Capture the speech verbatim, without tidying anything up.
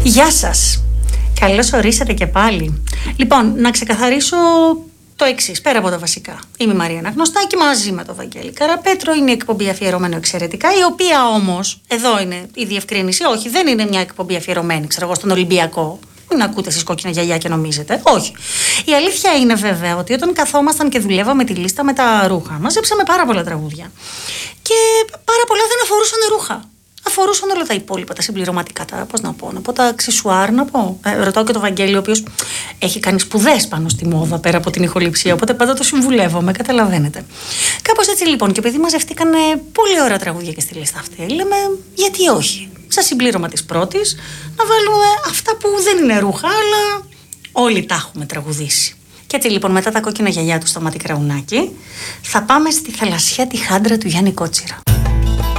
Γεια σας. Καλώς ορίσατε και πάλι. Λοιπόν, να ξεκαθαρίσω το εξής, πέρα από τα βασικά. Είμαι η Μαρία Αναγνωστάκη, μαζί με τον Βαγγέλη Καραπέτρο. Είναι η εκπομπή αφιερωμένη εξαιρετικά, η οποία όμως, εδώ είναι η διευκρίνηση, όχι, δεν είναι μια εκπομπή αφιερωμένη, ξέρω εγώ, στον Ολυμπιακό. Μην ακούτε εσείς κόκκινα γυαλιά και νομίζετε. Όχι. Η αλήθεια είναι βέβαια ότι όταν καθόμασταν και δουλεύαμε τη λίστα με τα ρούχα, μαζέψαμε πάρα πολλά τραγούδια. Και πάρα πολλά δεν αφορούσαν ρούχα. Αφορούσαν όλα τα υπόλοιπα, τα συμπληρωματικά, τα, πώς να πω, να πω, τα αξεσουάρ, να πω. Ε, ρωτάω και τον Βαγγέλη, ο οποίος έχει κάνει σπουδές πάνω στη μόδα πέρα από την ηχοληψία, οπότε πάντα το συμβουλεύομαι, καταλαβαίνετε. Κάπως έτσι λοιπόν, και επειδή μαζευτήκαν πολύ ωραία τραγούδια και στη λίστα αυτή, λέμε γιατί όχι, σαν συμπλήρωμα της πρώτης, να βάλουμε αυτά που δεν είναι ρούχα, αλλά όλοι τα έχουμε τραγουδήσει. Και έτσι λοιπόν, μετά τα κόκκινα γυαλιά του Σταμάτη Κραουνάκη, θα πάμε στη θαλασσιά τη χάντρα του Γιάννη Κότσιρα.